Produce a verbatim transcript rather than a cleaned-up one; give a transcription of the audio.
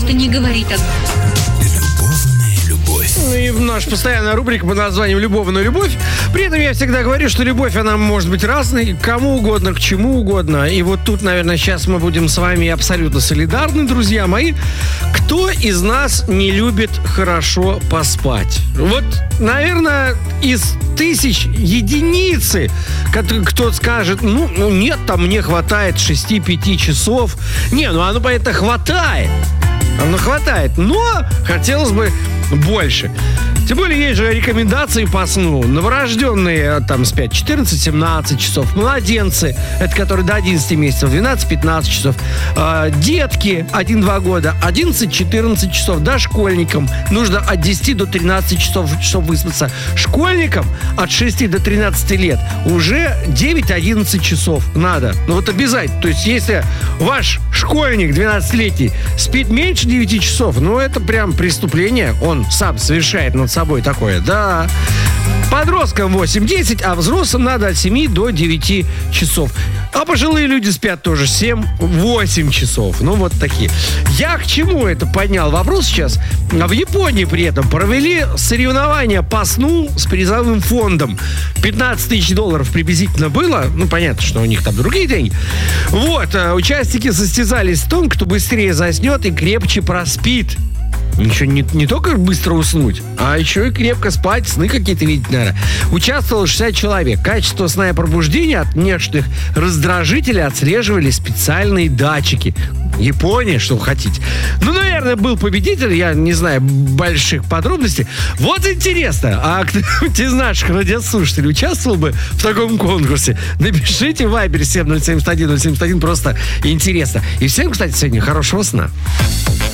Только не говори так. Ну и наша постоянная рубрика под названием «Любовная любовь». При этом я всегда говорю, что любовь, она может быть разной, к кому угодно, к чему угодно. И вот тут, наверное, сейчас мы будем с вами абсолютно солидарны, друзья мои. Кто из нас не любит хорошо поспать? Вот, наверное, из тысяч единицы, кто скажет, ну, ну нет, там мне хватает шести-пяти часов. Не, ну оно, понятно, хватает. Оно хватает, но хотелось бы больше. Тем более есть же рекомендации по сну. Новорожденные там спят четырнадцать-семнадцать часов. Младенцы, это которые до одиннадцати месяцев, двенадцать-пятнадцать часов. Э, детки один-два года одиннадцать-четырнадцать часов. Дошкольникам нужно от десяти до тринадцати часов, чтобы выспаться. Школьникам от шести до тринадцати лет уже девять-одиннадцать часов надо. Ну вот обязательно. То есть если ваш школьник двенадцатилетний спит меньше девяти часов, ну это прям преступление. Он сам совершает над собой такое. Да. Подросткам восемь-десять, а взрослым надо от семи до девяти часов. А пожилые люди спят тоже семь-восемь часов. Ну, вот такие. Я к чему это поднял вопрос сейчас? В Японии при этом провели соревнования по сну с призовым фондом. пятнадцать тысяч долларов приблизительно было. Ну, понятно, что у них там другие деньги. Вот. Участники состязались в том, кто быстрее заснет и крепче проспит. Ничего, не, не только быстро уснуть, а еще и крепко спать, сны какие-то видеть надо. Участвовало шестьдесят человек. Качество сна и пробуждения от внешних раздражителей отслеживали специальные датчики. Япония, что вы хотите. Ну, наверное, был победитель, я не знаю больших подробностей. Вот интересно, а кто-нибудь из наших радиослушателей участвовал бы в таком конкурсе? Напишите в Вайбере семь ноль семь один ноль семь один, просто интересно. И всем, кстати, сегодня хорошего сна.